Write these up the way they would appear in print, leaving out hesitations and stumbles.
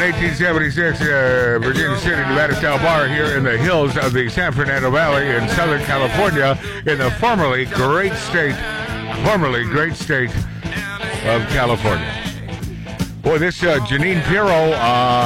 1876, Virginia City, Nevada-style bar here in the hills of the San Fernando Valley in Southern California, in the formerly great state of California. Boy, this Jeanine Pirro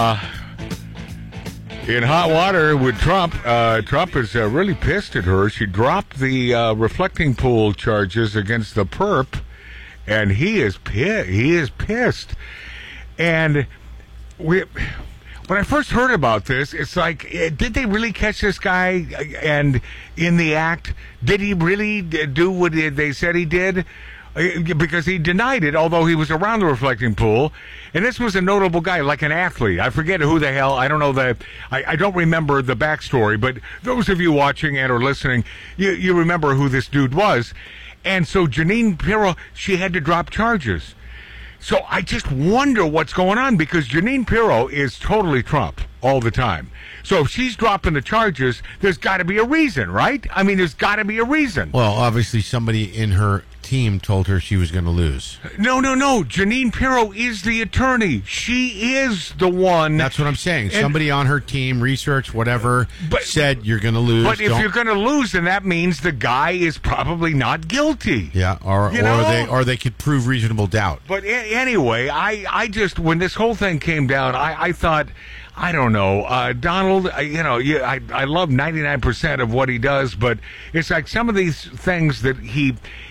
in hot water with Trump. Trump is really pissed at her. She dropped the reflecting pool charges against the perp, and he is pissed. And when I first heard about this, it's like, did they really catch this guy? And in the act, did he really do what they said he did? Because he denied it, although he was around the reflecting pool. And this was a notable guy, like an athlete. I forget who the hell. I don't know I don't remember the backstory, but those of you watching and or listening, you remember who this dude was. And so Jeanine Pirro, she had to drop charges. So I just wonder what's going on, because Jeanine Pirro is totally Trump all the time. So if she's dropping the charges, there's got to be a reason, right? I mean, there's got to be a reason. Well, obviously somebody in her team told her she was going to lose. No. Jeanine Pirro is the attorney. She is the one. That's what I'm saying. Somebody on her team, research, whatever, said you're going to lose. But if you're going to lose, then that means the guy is probably not guilty. Yeah, or they could prove reasonable doubt. But anyway, I just, when this whole thing came down, I thought, I don't know, Donald, I love 99% of what he does, but it's like some of these things that he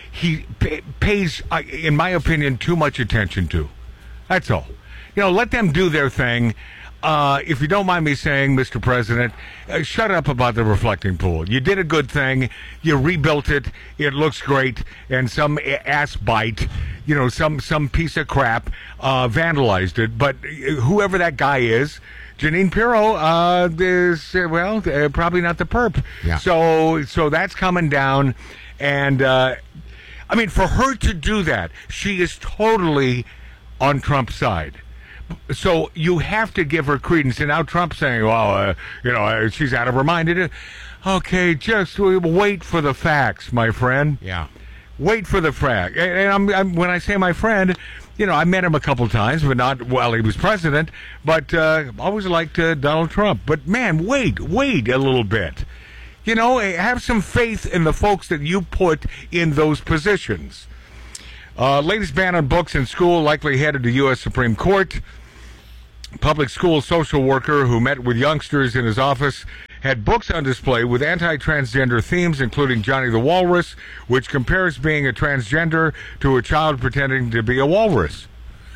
pays, in my opinion, too much attention to. That's all. Let them do their thing. If you don't mind me saying, Mr. President, shut up about the reflecting pool. You did a good thing. You rebuilt it. It looks great. And some ass bite, some piece of crap vandalized it. But whoever that guy is, Jeanine Pirro is, probably not the perp. Yeah. So that's coming down. And, for her to do that, she is totally on Trump's side. So you have to give her credence. And now Trump's saying, she's out of her mind. Okay, just wait for the facts, my friend. Yeah. Wait for the facts. And when I say my friend, I met him a couple times, but not while he was president. But always liked Donald Trump. But, man, wait a little bit. Have some faith in the folks that you put in those positions. Latest ban on books in school, likely headed to U.S. Supreme Court. Public school social worker who met with youngsters in his office had books on display with anti-transgender themes, including Johnny the Walrus, which compares being a transgender to a child pretending to be a walrus.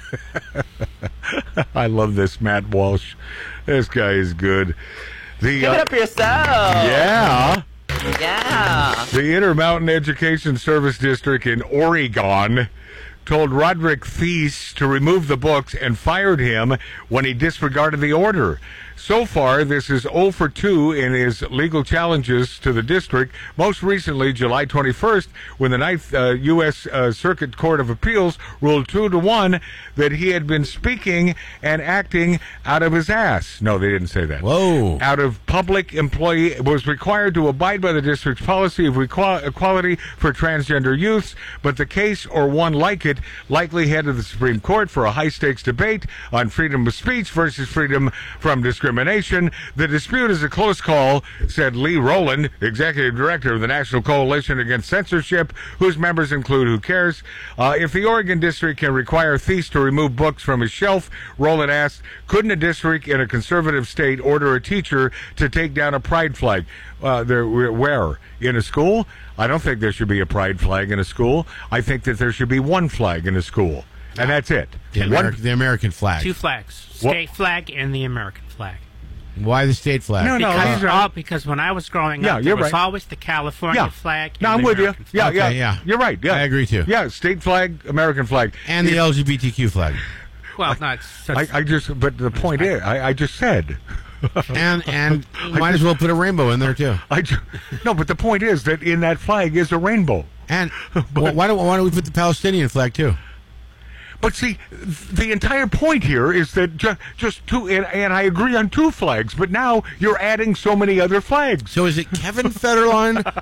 I love this Matt Walsh. This guy is good. Give it up for yourself. Yeah. Yeah. The Intermountain Education Service District in Oregon told Roderick Thies to remove the books and fired him when he disregarded the order. So far, this is 0 for 2 in his legal challenges to the district. Most recently, July 21st, when the Ninth U.S. Circuit Court of Appeals ruled 2-1 that he had been speaking and acting out of his ass. No, they didn't say that. Whoa. Out of public employee, was required to abide by the district's policy of equality for transgender youths, but the case, or one like it, likely headed to the Supreme Court for a high-stakes debate on freedom of speech versus freedom from discrimination. The dispute is a close call, said Lee Rowland, executive director of the National Coalition Against Censorship, whose members include Who Cares? If the Oregon district can require Thies to remove books from his shelf, Rowland asked, couldn't a district in a conservative state order a teacher to take down a pride flag? Where? In a school? I don't think there should be a pride flag in a school. I think that there should be one flag in a school. And that's it. The American flag. Two flags. State flag and the American flag. Why the state flag? Because when I was growing up, there was always the California flag. And I'm with American you. flag. Yeah. You're right. Yeah. I agree too. Yeah, state flag, American flag. And the LGBTQ flag. Well, but the point is, I just said. and might as well put a rainbow in there too. No, but the point is that in that flag is a rainbow. And why don't we put the Palestinian flag too? But see, the entire point here is that just two, and I agree on two flags, but now you're adding so many other flags. So is it Kevin Federline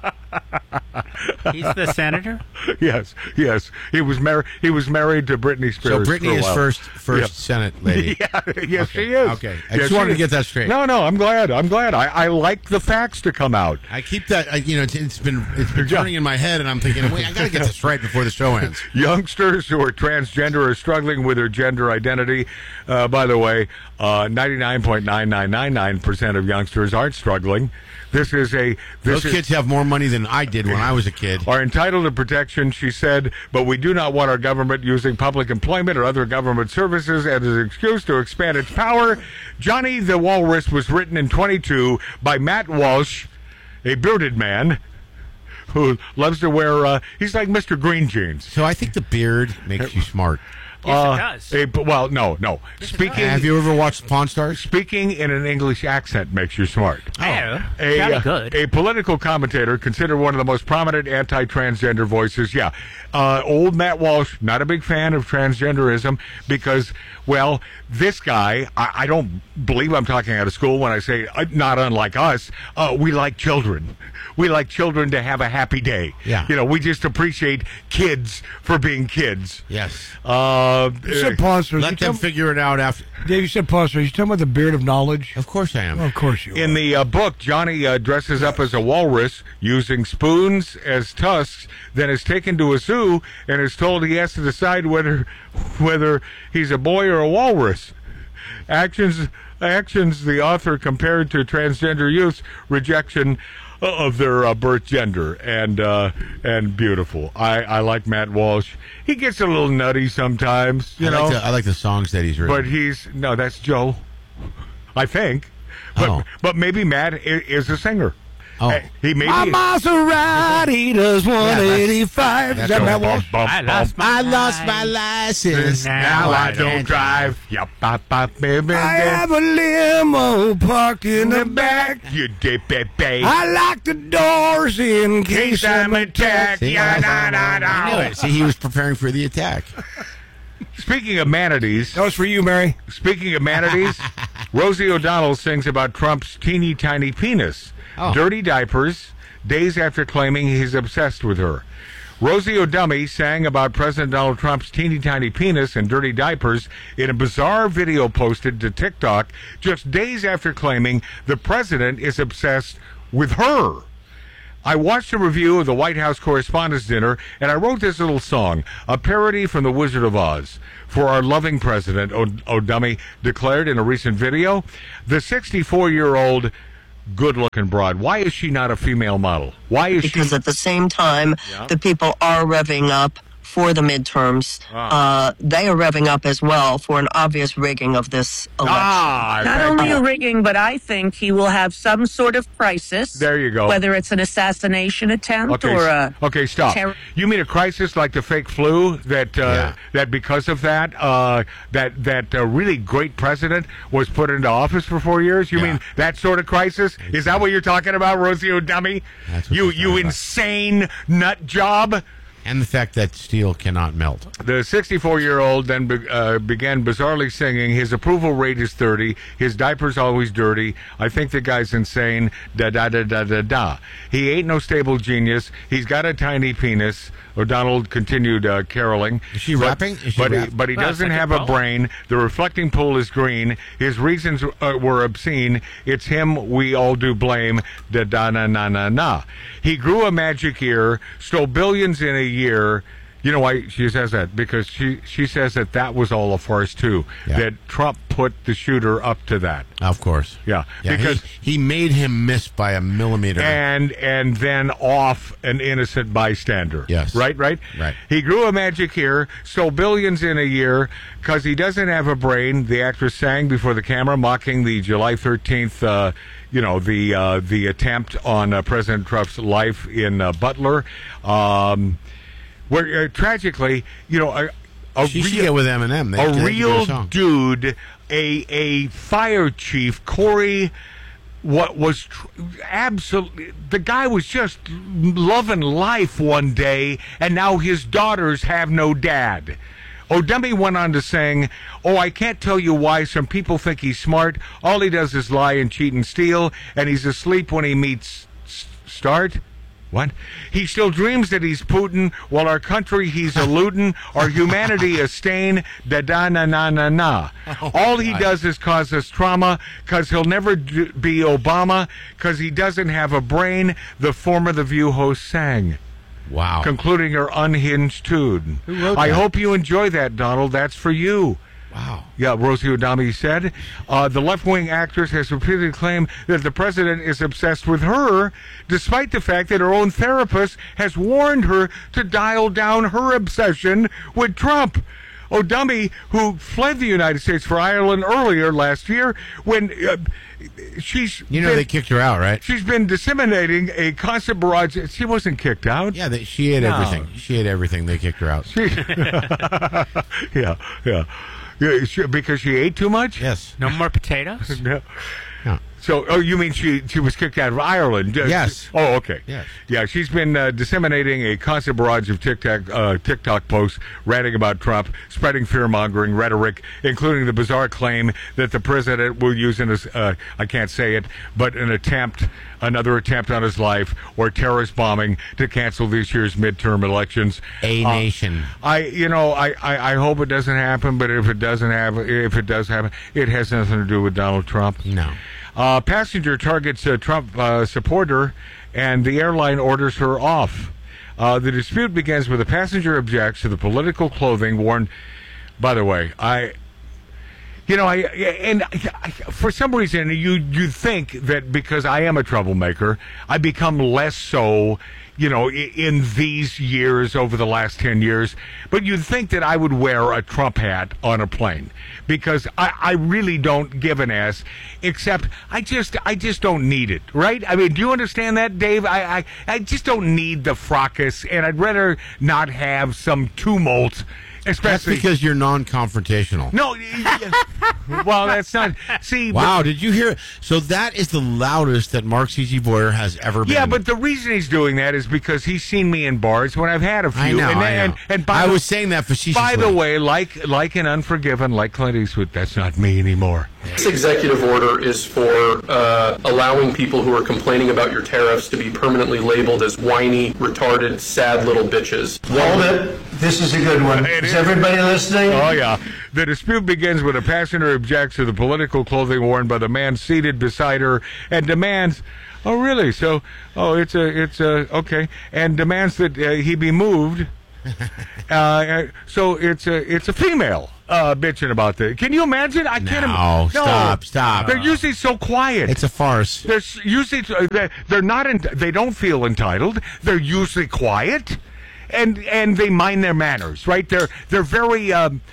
He's the senator? Yes. He was married to Britney Spears. So Britney is first Senate lady. Yeah, yes, she is. Okay. I just wanted to get that straight. No, I'm glad. I like the facts to come out. I keep that, it's been turning in my head, and I'm thinking, wait, I got to get this right before the show ends. Youngsters who are transgender are struggling with their gender identity. By the way, 99.9999% of youngsters aren't struggling. Those kids have more money than I did when I was a kid. Are entitled to protection, she said, but we do not want our government using public employment or other government services as an excuse to expand its power. Johnny the Walrus was written in 22 by Matt Walsh, a bearded man who loves to wear, he's like Mr. Green Jeans. So I think the beard makes you smart. Yes, it does. No. Yes, Have you ever watched Pawn Stars? Speaking in an English accent makes you smart. Oh, very good. A political commentator considered one of the most prominent anti-transgender voices. Yeah. Old Matt Walsh, not a big fan of transgenderism because, well, this guy, I don't believe I'm talking out of school when I say, not unlike us, we like children. We like children to have a happy day. Yeah. We just appreciate kids for being kids. Yes. You said Pawn Stars. Let them figure it out after. Dave, you said Pawn Stars. You talking about the beard of knowledge? Of course I am. Well, of course you are. In the book, Johnny dresses up as a walrus using spoons as tusks, then is taken to a zoo and is told he has to decide whether he's a boy or a walrus. Actions the author compared to transgender youth's rejection of their birth gender, and beautiful. I like Matt Walsh. He gets a little nutty sometimes, I like the songs that he's written. But that's Joe, I think. But maybe Matt is a singer. Oh. He may My be. Maserati does 185. Is that Matt Walsh? I lost my license. Now I don't drive. I have a limo parked in the back. You dip it, babe. I lock the doors in case I'm attacked. See, I knew it. See, he was preparing for the attack. Speaking of manatees. That was for you, Mary. Speaking of manatees, Rosie O'Donnell sings about Trump's teeny tiny penis. Dirty diapers, days after claiming he's obsessed with her. Rosie O'Dummy sang about President Donald Trump's teeny tiny penis and dirty diapers in a bizarre video posted to TikTok just days after claiming the president is obsessed with her. I watched a review of the White House Correspondents' Dinner, and I wrote this little song, a parody from The Wizard of Oz, for our loving president, O'Dummy declared in a recent video. The 64-year-old good-looking broad. Why is she not a female model? Why is because at the same time, the people are revving up for the midterms. They are revving up as well for an obvious rigging of this election. Not only a rigging, but I think he will have some sort of crisis. There you go. Whether it's an assassination attempt or a... Okay, stop. You mean a crisis like the fake flu that because of that really great president was put into office for 4 years? You mean that sort of crisis? Is that what you're talking about, Rosie O'Dummy? You insane nut job? And the fact that steel cannot melt. The 64-year-old then began bizarrely singing, his approval rate is 30, his diaper's always dirty, I think the guy's insane, da-da-da-da-da-da. He ain't no stable genius, he's got a tiny penis. O'Donnell continued caroling. Is she rapping? But he doesn't have a brain. The reflecting pool is green. His reasons were obscene. It's him we all do blame. Da-da-na-na-na-na. He grew a magic ear, stole billions in a year. You know why she says that? Because she says that was all a farce, too. Yeah. That Trump put the shooter up to that. Of course. Yeah. Because he made him miss by a millimeter. And then off an innocent bystander. Yes. Right? He grew a magic ear, stole billions in a year, because he doesn't have a brain, the actress sang before the camera, mocking the July 13th the attempt on President Trump's life in Butler. Where tragically, she should get with Eminem. A real dude, a fire chief, Corey. What was absolutely the guy was just loving life one day, and now his daughters have no dad. O'Dummy went on to sing, I can't tell you why some people think he's smart. All he does is lie and cheat and steal, and he's asleep when he meets Start. What? He still dreams that he's Putin, while our country he's eluding, our humanity a stain, da-da-na-na-na-na. All he does is cause us trauma, because he'll never be Obama, because he doesn't have a brain, the former The View host sang. Wow. Concluding her unhinged tune. Who wrote that? I hope you enjoy that, Donald. That's for you. Wow. Yeah, Rosie O'Donnell said. The left-wing actress has repeatedly claimed that the president is obsessed with her, despite the fact that her own therapist has warned her to dial down her obsession with Trump. O'Donnell, who fled the United States for Ireland earlier last year, when she's... they kicked her out, right? She's been disseminating a constant barrage. She wasn't kicked out. Yeah, she ate everything. She ate everything. They kicked her out. Yeah, because she ate too much? Yes. No more potatoes? No. Yeah. So, you mean she was kicked out of Ireland? Yes. Oh, okay. Yes. Yeah, she's been disseminating a constant barrage of TikTok posts ranting about Trump, spreading fear-mongering rhetoric, including the bizarre claim that the president will use I can't say it, but another attempt on his life, or terrorist bombing to cancel this year's midterm elections. A nation. I hope it doesn't happen, but if it does happen, it has nothing to do with Donald Trump. No. Passenger targets a Trump supporter, and the airline orders her off. The dispute begins with a passenger objects to the political clothing worn. By the way, for some reason, you think that because I am a troublemaker, I become less so, in these years, over the last 10 years. But you'd think that I would wear a Trump hat on a plane, because I really don't give an ass, except I just don't need it, right? I mean, do you understand that, Dave? I just don't need the fracas, and I'd rather not have some tumult. Especially that's because you're non-confrontational. No, well, that's not. See, wow, did you hear? So that is the loudest that Mark C.G. Boyer has ever been. Yeah, but the reason he's doing that is because he's seen me in bars when I've had a few. I know. And I was saying that facetiously. By the way, like in Unforgiven, like Clint Eastwood, that's not me anymore. This executive order is for allowing people who are complaining about your tariffs to be permanently labeled as whiny, retarded, sad little bitches. Hold it. This is a good one. Is everybody listening? Oh, yeah. The dispute begins when a passenger objects to the political clothing worn by the man seated beside her and demands, oh, really? So, it's okay. And demands that he be moved. So it's a female bitching about this. Can you imagine? I can't imagine. No, stop. They're usually so quiet. It's a farce. They're usually they're not. They don't feel entitled. They're usually quiet, and they mind their manners. Right? They're very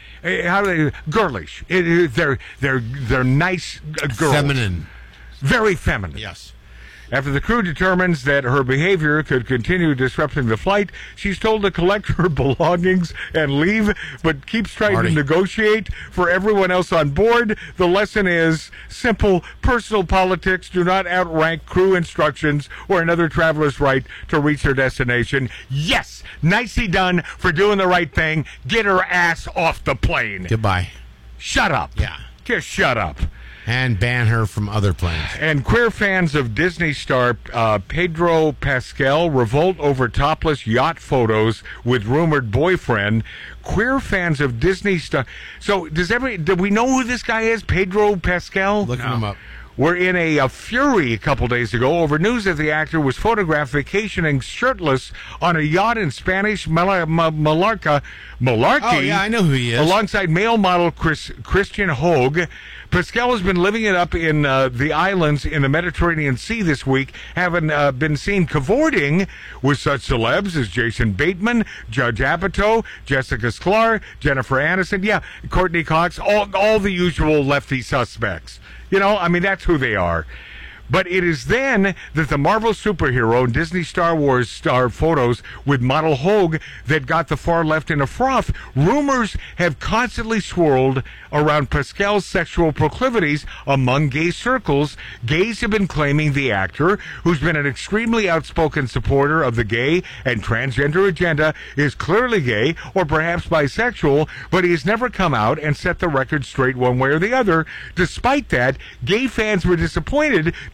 girlish. They're nice girls. Feminine. Very feminine. Yes. After the crew determines that her behavior could continue disrupting the flight, she's told to collect her belongings and leave, but keeps trying to negotiate for everyone else on board. The lesson is simple: personal politics do not outrank crew instructions or another traveler's right to reach their destination. Yes, nicely done for doing the right thing. Get her ass off the plane. Goodbye. Shut up. Yeah. Just shut up. And ban her from other planes. And queer fans of Disney star Pedro Pascal revolt over topless yacht photos with rumored boyfriend. Queer fans of Disney star. So do we know who this guy is? Pedro Pascal? Looking him up. Were in a fury a couple days ago over news that the actor was photographed vacationing shirtless on a yacht in Spanish Mallorca. Oh, yeah, I know who he is. Alongside male model Christian Hogue. Pascal has been living it up in the islands in the Mediterranean Sea this week, having been seen cavorting with such celebs as Jason Bateman, Judge Apatow, Jessica Sklar, Jennifer Aniston, Courtney Cox, all the usual lefty suspects. That's who they are. But it is then that the Marvel superhero and Disney Star Wars star photos with model Hogue that got the far left in a froth. Rumors have constantly swirled around Pascal's sexual proclivities among gay circles. Gays have been claiming the actor, who's been an extremely outspoken supporter of the gay and transgender agenda, is clearly gay or perhaps bisexual, but he has never come out and set the record straight one way or the other. Despite that, gay fans were disappointed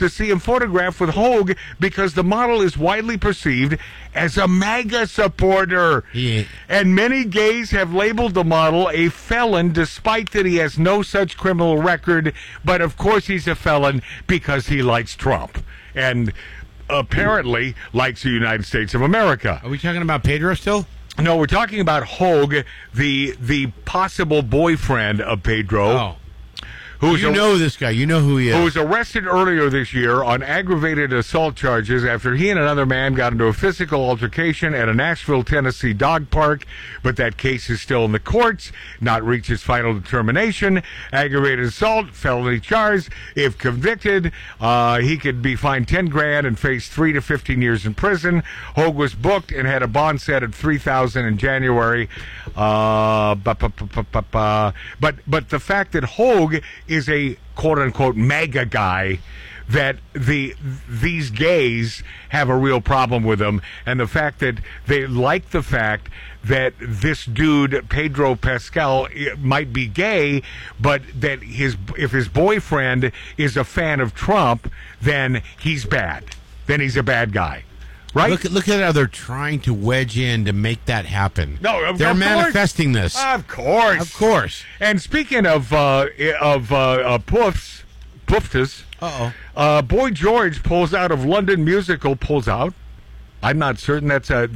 to see him photographed with Hogue because the model is widely perceived as a MAGA supporter. Yeah. And many gays have labeled the model a felon despite that he has no such criminal record. But of course he's a felon because he likes Trump and apparently likes the United States of America. Are we talking about Pedro still? No, we're talking about Hogue, the possible boyfriend of Pedro. Oh. You know this guy. You know who he is. Who was arrested earlier this year on aggravated assault charges after he and another man got into a physical altercation at a Nashville, Tennessee dog park. But that case is still in the courts, not reached its final determination. Aggravated assault, felony charge. If convicted, he could be fined $10,000 and face 3 to 15 years in prison. Hogue was booked and had a bond set at $3,000 in January. But the fact that Hogue is a quote-unquote MAGA guy, that these gays have a real problem with him, and the fact that they like the fact that this dude, Pedro Pascal, might be gay, but that if his boyfriend is a fan of Trump, then he's bad. Then he's a bad guy. Right? Look at how they're trying to wedge in to make that happen. No, they're manifesting this. Of course. And speaking of poofs, Boy George pulls out of London musical. Pulls out. I'm not certain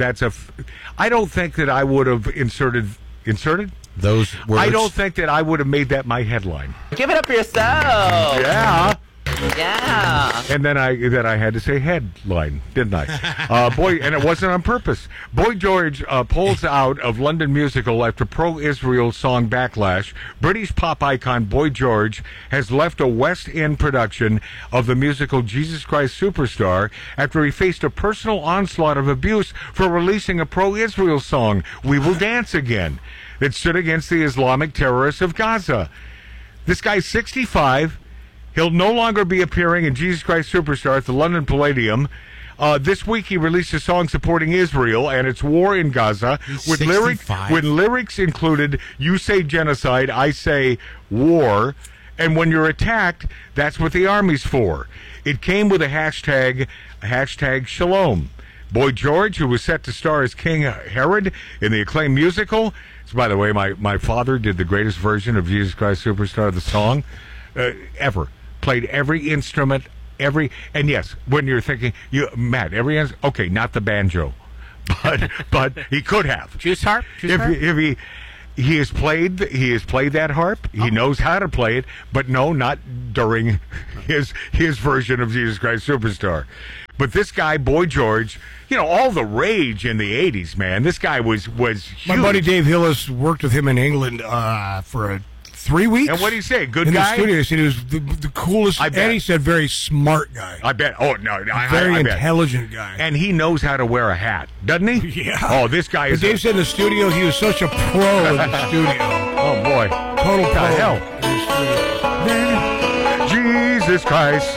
I don't think that I would have inserted those words. I don't think that I would have made that my headline. Give it up for yourself. Yeah. Yeah. And then I had to say headline, didn't I? And it wasn't on purpose. Boy George pulls out of London musical after pro-Israel song backlash. British pop icon Boy George has left a West End production of the musical Jesus Christ Superstar after he faced a personal onslaught of abuse for releasing a pro-Israel song, We Will Dance Again, that stood against the Islamic terrorists of Gaza. This guy's 65. He'll no longer be appearing in Jesus Christ Superstar at the London Palladium. This week he released a song supporting Israel and its war in Gaza with lyrics included, you say genocide, I say war, and when you're attacked, that's what the army's for. It came with a hashtag Shalom. Boy George, who was set to star as King Herod in the acclaimed musical. So, by the way, my father did the greatest version of Jesus Christ Superstar, the song, ever. Played every instrument, and yes, when you're thinking, Matt, okay, not the banjo, but he could have. Juice harp? If he has played that harp, he knows how to play it, but no, not during his version of Jesus Christ Superstar. But this guy, Boy George, all the rage in the 80s, man. This guy was huge. My buddy Dave Hillis worked with him in England for 3 weeks. And what did he say? Good in guy? In the studio. He said he was the coolest. I bet. And he said very smart guy. I bet. Oh, no. Very I intelligent guy. And he knows how to wear a hat, doesn't he? Yeah. Oh, this guy is... Dave said in the studio he was such a pro in the studio. Oh, boy. Total pro. What the hell? Jesus Christ,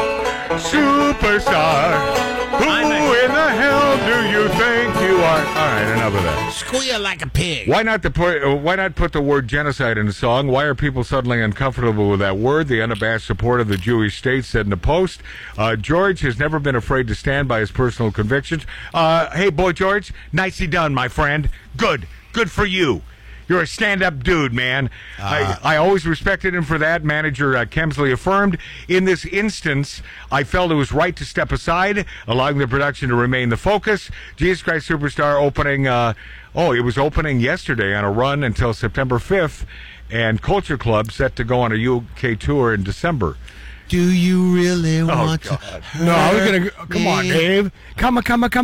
Superstar. Who in the hell do you think you are? All right, enough of that. Squeal like a pig. Why not put the word genocide in the song? Why are people suddenly uncomfortable with that word? The unabashed support of the Jewish state said in the Post. George has never been afraid to stand by his personal convictions. Hey, Boy George, nicely done, my friend. Good for you. You're a stand-up dude, man. I always respected him for that. Manager Kemsley affirmed. In this instance, I felt it was right to step aside, allowing the production to remain the focus. Jesus Christ Superstar opening, it was opening yesterday on a run until September 5th, and Culture Club set to go on a UK tour in December. Do you really want to? No, I was gonna. Come on, Dave. Come on,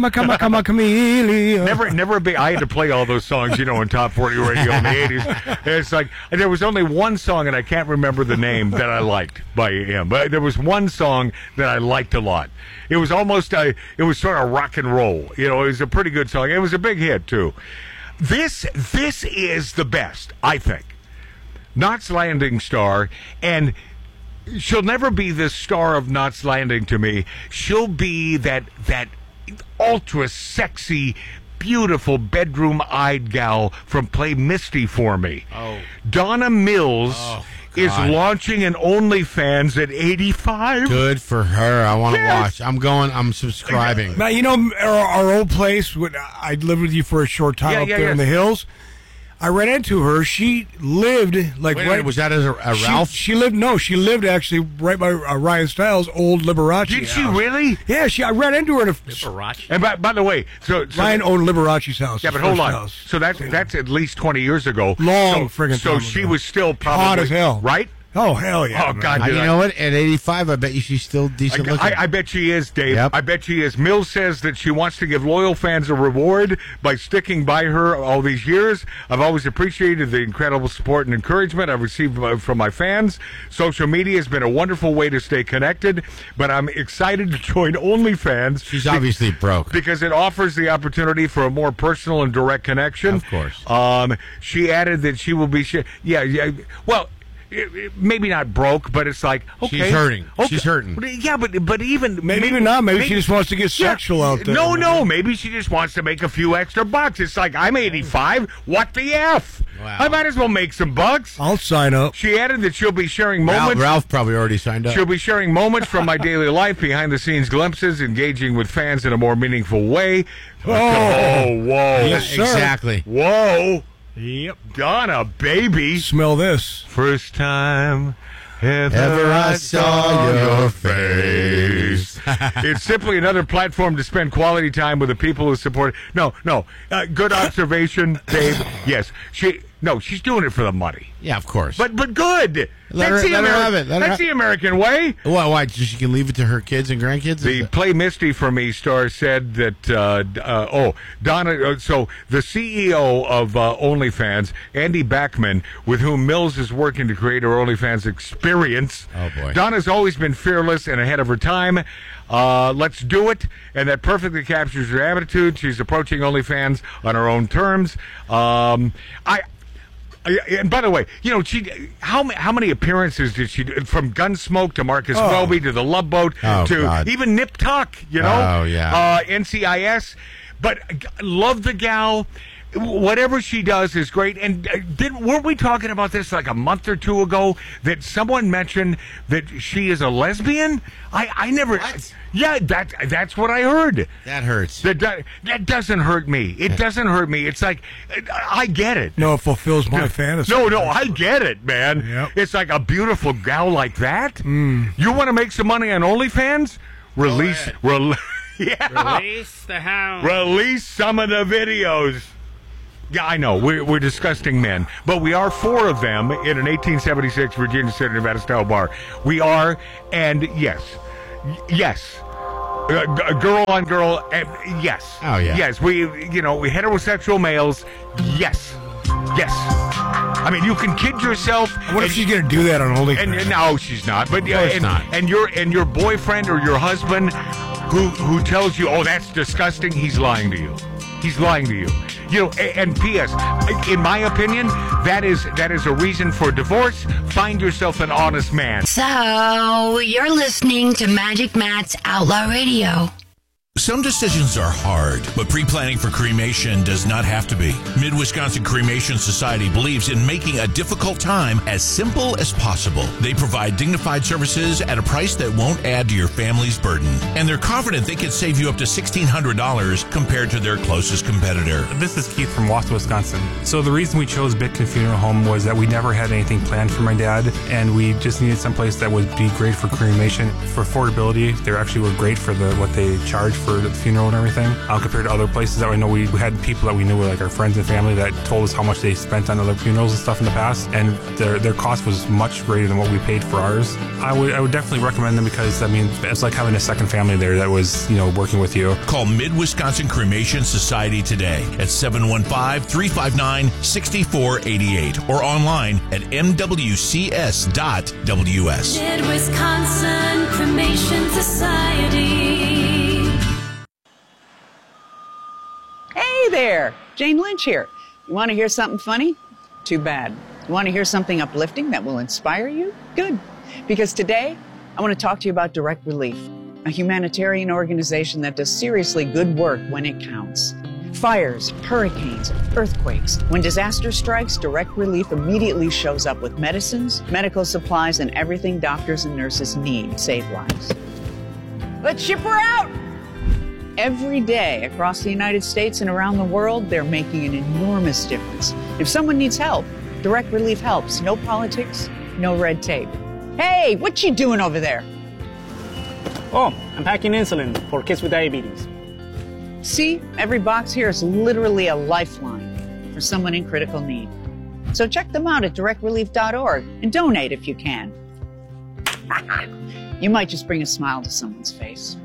chameleon. Never be. I had to play all those songs, in Top 40 radio in the 80s. It's like there was only one song, and I can't remember the name that I liked by him. But there was one song that I liked a lot. It was almost it was sort of rock and roll. It was a pretty good song. It was a big hit too. This is the best, I think. Knots Landing star, and she'll never be the star of Knots Landing to me. She'll be that ultra sexy, beautiful bedroom-eyed gal from Play Misty for Me. Oh. Donna Mills is launching an OnlyFans at 85. Good for her. I want to watch. I'm subscribing. Now, you know, our old place, I lived with you for a short time up there in the hills. I ran into her. She lived like was that as a Ralph? She lived actually right by Ryan Stiles' old Liberace. Did she really? Yeah, I ran into her. Liberace. And by the way, so Ryan owned Liberace's house. Yeah, but hold on. House. So that's at least 20 years ago. Long friggin' So time she ago. was still probably hot as hell, right? Oh, hell yeah. Oh, God. You know what? At 85, I bet you she's still decent looking. I bet she is, Dave. Yep. I bet she is. Mills says that she wants to give loyal fans a reward by sticking by her all these years. I've always appreciated the incredible support and encouragement I've received from my fans. Social media has been a wonderful way to stay connected, but I'm excited to join OnlyFans. She's obviously broke. Because it offers the opportunity for a more personal and direct connection. Of course. She added that she will be... Well... maybe not broke, but it's like, okay. She's hurting. Okay. She's hurting. Yeah, but even... Maybe not. Maybe she just wants to get sexual out there. No. Maybe she just wants to make a few extra bucks. It's like, I'm 85. What the F? Wow. I might as well make some bucks. I'll sign up. She added that she'll be sharing moments... Ralph probably already signed up. She'll be sharing moments from my daily life, behind-the-scenes glimpses, engaging with fans in a more meaningful way. Oh, whoa. Yes, sir. Exactly. Whoa. Yep. Donna, baby. Smell this. First time ever I saw your face. It's simply another platform to spend quality time with the people who support it. No. Good observation, Dave. Yes. She's doing it for the money. Yeah, of course. But good. Let her have it. That's the American way. Why? So she can leave it to her kids and grandkids? The Play Misty for Me star said that, Donna, so the CEO of OnlyFans, Andy Backman, with whom Mills is working to create her OnlyFans experience. Oh, boy. Donna's always been fearless and ahead of her time. Let's do it. And that perfectly captures her attitude. She's approaching OnlyFans on her own terms. And by the way, you know, how many appearances did she do? From Gunsmoke to Marcus Welby to The Love Boat to even Nip Tuck, you know? Oh, yeah. NCIS. But love the gal. Whatever she does is great. And weren't we talking about this like a month or two ago that someone mentioned that she is a lesbian? I never... What? Yeah, that's what I heard. That hurts. That doesn't hurt me. It doesn't hurt me. It's like, I get it. No, it fulfills my fantasy. No, I get it, man. Yep. It's like a beautiful gal like that. You want to make some money on OnlyFans? Release the hound. Release some of the videos. Yeah, I know. We're disgusting men. But we are four of them in an 1876 Virginia City, Nevada style bar. We are, and yes. Girl on girl, yes. Oh, yeah. Yes, we heterosexual males, yes. I mean, you can kid yourself. What if she's going to do that on OnlyFans? No, she's not. But not. And your boyfriend or your husband who tells you, oh, that's disgusting, he's lying to you. He's lying to you. You know, and P.S., in my opinion, that is a reason for divorce. Find yourself an honest man. So, you're listening to Magic Matt's Outlaw Radio. Some decisions are hard, but pre-planning for cremation does not have to be. Mid-Wisconsin Cremation Society believes in making a difficult time as simple as possible. They provide dignified services at a price that won't add to your family's burden. And they're confident they can save you up to $1,600 compared to their closest competitor. This is Keith from Wausau, Wisconsin. So the reason we chose Bitkin Funeral Home was that we never had anything planned for my dad, and we just needed someplace that would be great for cremation. For affordability, they actually were great for what they charge for the funeral and everything, compared to other places that we know. We had people that we knew were like our friends and family that told us how much they spent on other funerals and stuff in the past, and their cost was much greater than what we paid for ours. I would definitely recommend them because, I mean, it's like having a second family there that was, working with you. Call Mid-Wisconsin Cremation Society today at 715-359-6488 or online at mwcs.ws. Mid-Wisconsin Cremation Society. Hey there, Jane Lynch here. You want to hear something funny? Too bad. You want to hear something uplifting that will inspire you? Good. Because today, I want to talk to you about Direct Relief, a humanitarian organization that does seriously good work when it counts. Fires, hurricanes, earthquakes. When disaster strikes, Direct Relief immediately shows up with medicines, medical supplies, and everything doctors and nurses need to save lives. Let's ship her out! Every day across the United States and around the world, they're making an enormous difference. If someone needs help, Direct Relief helps. No politics, no red tape. Hey, what you doing over there? Oh, I'm packing insulin for kids with diabetes. See, every box here is literally a lifeline for someone in critical need. So check them out at directrelief.org and donate if you can. You might just bring a smile to someone's face.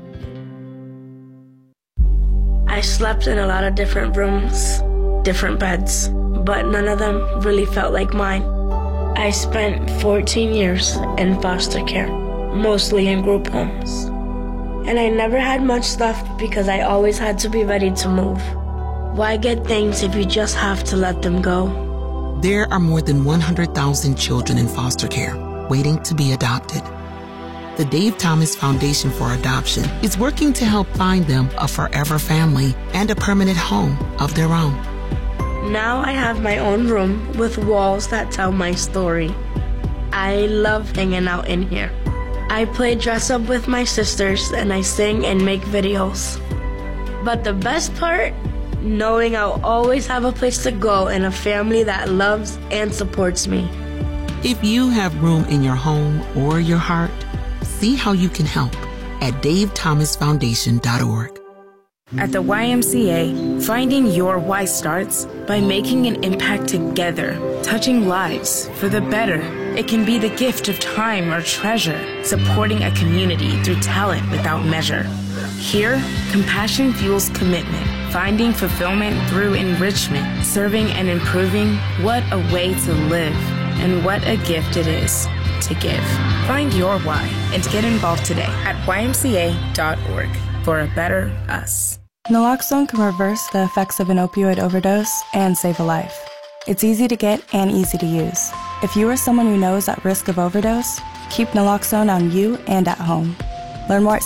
I slept in a lot of different rooms, different beds, but none of them really felt like mine. I spent 14 years in foster care, mostly in group homes. And I never had much left because I always had to be ready to move. Why get things if you just have to let them go? There are more than 100,000 children in foster care waiting to be adopted. The Dave Thomas Foundation for Adoption is working to help find them a forever family and a permanent home of their own. Now I have my own room with walls that tell my story. I love hanging out in here. I play dress up with my sisters and I sing and make videos. But the best part? Knowing I'll always have a place to go and a family that loves and supports me. If you have room in your home or your heart, see how you can help at davethomasfoundation.org. At the YMCA, finding your why starts by making an impact together, touching lives for the better. It can be the gift of time or treasure, supporting a community through talent without measure. Here, compassion fuels commitment, finding fulfillment through enrichment, serving and improving. What a way to live, and what a gift it is to give. Find your why and get involved today at ymca.org for a better us. Naloxone can reverse the effects of an opioid overdose and save a life. It's easy to get and easy to use. If you or someone you know is at risk of overdose, keep naloxone on you and at home. Learn more at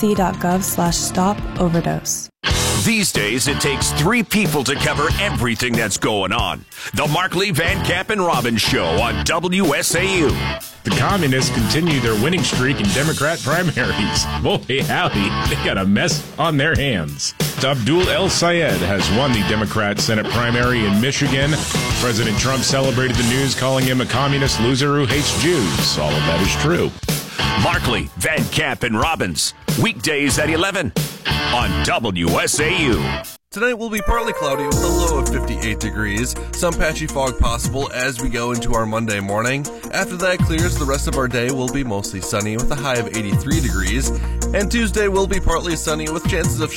cdc.gov/stop-overdose. These days, it takes 3 people to cover everything that's going on. The Markley, Van Camp, and Robbins Show on WSAU. The communists continue their winning streak in Democrat primaries. Boy, howdy, they got a mess on their hands. Abdul El Sayed has won the Democrat Senate primary in Michigan. President Trump celebrated the news, calling him a communist loser who hates Jews. All of that is true. Markley, Van Camp, and Robbins. Weekdays at 11 on WSAU. Tonight will be partly cloudy with a low of 58 degrees. Some patchy fog possible as we go into our Monday morning. After that clears, the rest of our day will be mostly sunny with a high of 83 degrees. And Tuesday will be partly sunny with chances of